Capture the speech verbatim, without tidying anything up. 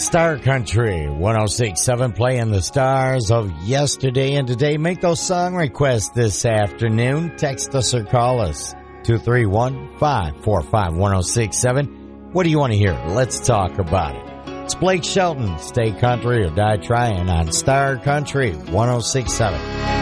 Star Country one oh six point seven, playing the stars of yesterday and today. Make those song requests this afternoon. Text us or call us two three one, five four five, one oh six seven. What do you want to hear? Let's talk about it. It's Blake Shelton. Stay country or die trying on Star Country one oh six point seven.